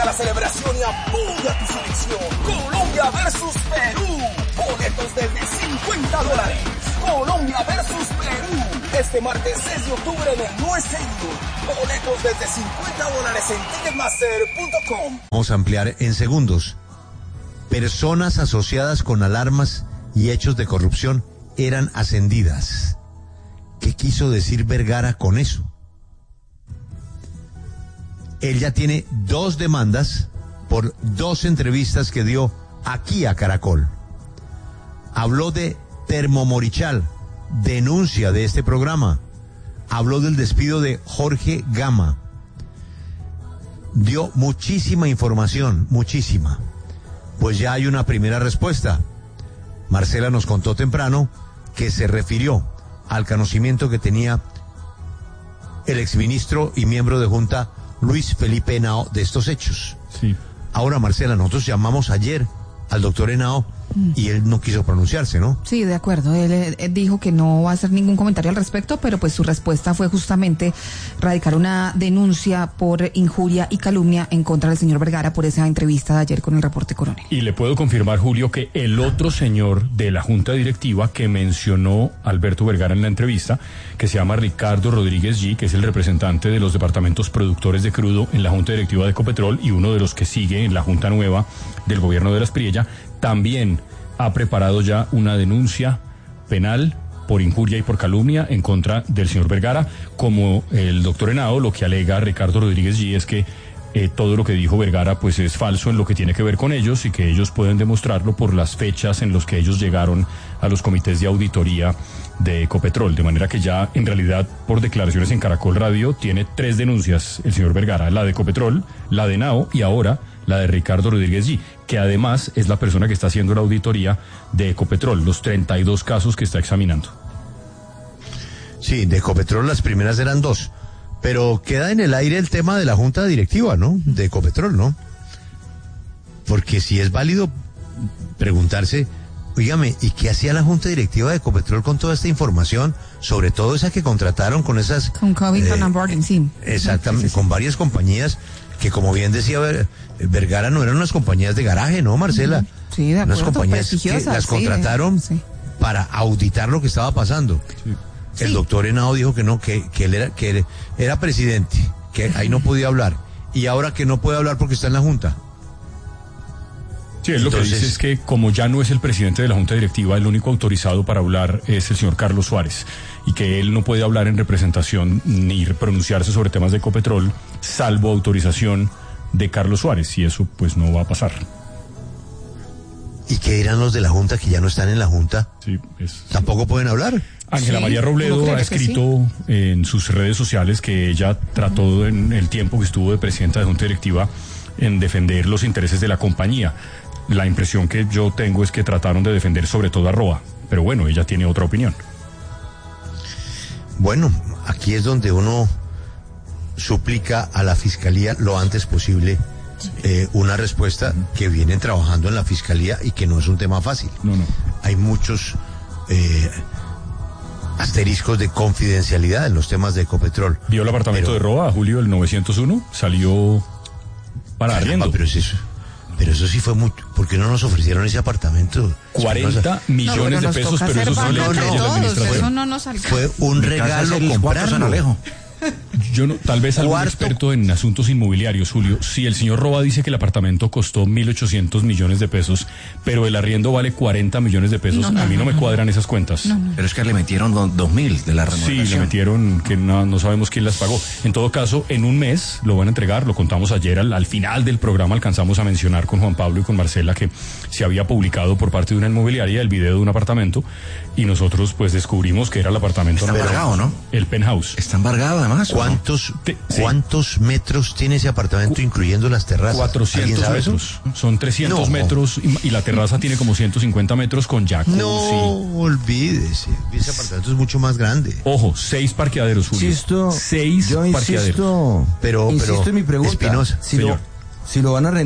la celebración y apoya tu selección. Colombia versus Perú. Boletos desde $50. Colombia versus Perú. Este martes 6 de octubre en el No Stadium. Boletos desde $50 en Ticketmaster.com. Vamos a ampliar en segundos. Personas asociadas con alarmas y hechos de corrupción eran ascendidas. ¿Qué quiso decir Vergara con eso? Él ya tiene 2 demandas por 2 entrevistas que dio aquí a Caracol. Habló de Termomorichal, denuncia de este programa. Habló del despido de Jorge Gama. Dio muchísima información, muchísima. Pues ya hay una primera respuesta. Marcela nos contó temprano que se refirió al conocimiento que tenía el exministro y miembro de Junta Luis Felipe Henao de estos hechos. Sí. Ahora, Marcela, nosotros llamamos ayer al doctor Henao y él no quiso pronunciarse, ¿no? Sí, de acuerdo. Él dijo que no va a hacer ningún comentario al respecto, pero pues su respuesta fue justamente radicar una denuncia por injuria y calumnia en contra del señor Vergara por esa entrevista de ayer con el reporte Coronel. Y le puedo confirmar, Julio, que el otro señor de la Junta Directiva que mencionó Alberto Vergara en la entrevista, que se llama Ricardo Rodríguez G., que es el representante de los departamentos productores de crudo en la Junta Directiva de Ecopetrol y uno de los que sigue en la Junta Nueva del gobierno de la Espriella, también ha preparado ya una denuncia penal por injuria y por calumnia en contra del señor Vergara. Como el doctor Henao, lo que alega Ricardo Rodríguez G. es que todo lo que dijo Vergara pues es falso en lo que tiene que ver con ellos y que ellos pueden demostrarlo por las fechas en las que ellos llegaron a los comités de auditoría de Ecopetrol, de manera que ya en realidad por declaraciones en Caracol Radio tiene 3 denuncias el señor Vergara, la de Ecopetrol, la de Henao y ahora la de Ricardo Rodríguez G., que además es la persona que está haciendo la auditoría de Ecopetrol, los 32 casos que está examinando. Sí, de Ecopetrol las primeras eran 2, pero queda en el aire el tema de la junta directiva, ¿no? De Ecopetrol, ¿no? Porque si es válido preguntarse, oígame, ¿y qué hacía la junta directiva de Ecopetrol con toda esta información, sobre todo esa que contrataron con esas... Con Covington and Burling, sí. Exactamente, Sí. con varias compañías que, como bien decía Vergara, no eran unas compañías de garaje, ¿no, Marcela? Sí, de acuerdo, unas compañías que las contrataron para auditar lo que estaba pasando. Sí. El doctor Henao dijo que no, que él era presidente, que ahí no podía hablar, y ahora que no puede hablar porque está en la Junta. Sí, él lo que dice es que como ya no es el presidente de la Junta Directiva, el único autorizado para hablar es el señor Carlos Suárez, y que él no puede hablar en representación ni pronunciarse sobre temas de Ecopetrol, salvo autorización de Carlos Suárez, y eso pues no va a pasar. ¿Y qué dirán los de la Junta que ya no están en la Junta? Sí, ¿Tampoco pueden hablar? Ángela Sí, María Robledo ha escrito en sus redes sociales que ella trató en el tiempo que estuvo de presidenta de Junta Directiva en defender los intereses de la compañía. La impresión que yo tengo es que trataron de defender sobre todo a Roa, pero bueno, ella tiene otra opinión. Bueno, aquí es donde uno suplica a la Fiscalía lo antes posible una respuesta, que vienen trabajando en la Fiscalía y que no es un tema fácil. No. Hay muchos asteriscos de confidencialidad en los temas de Ecopetrol. ¿Vio el apartamento de Roa, Julio, del 901? Salió para arriendo. Pero eso sí fue mucho. ¿Por qué no nos ofrecieron ese apartamento? 40 millones de pesos, pero eso sí le cae la administración. Eso no nos alcanza. Fue un regalo comprarlo. Yo no, tal vez algún experto en asuntos inmobiliarios, Julio, si el señor Roa dice que el apartamento costó 1.800 millones de pesos, pero el arriendo vale 40 millones de pesos, a mí no me cuadran esas cuentas. Pero es que le metieron 2.000 de la remodelación. Sí, le metieron que no sabemos quién las pagó. En todo caso, en un mes lo van a entregar, lo contamos ayer, al final del programa alcanzamos a mencionar con Juan Pablo y con Marcela que se había publicado por parte de una inmobiliaria el video de un apartamento y nosotros pues descubrimos que era el apartamento. Está embargado, ¿no? El penthouse. Está embargado además. ¿Cuántos metros tiene ese apartamento incluyendo las terrazas? 400 metros. Son 300 metros y la terraza tiene como 150 metros con jacuzzi. No, olvídese. Ese apartamento es mucho más grande. Ojo, 6 parqueaderos, Julio. 6 parqueaderos. Pero insisto en mi pregunta. Espinosa, si lo van a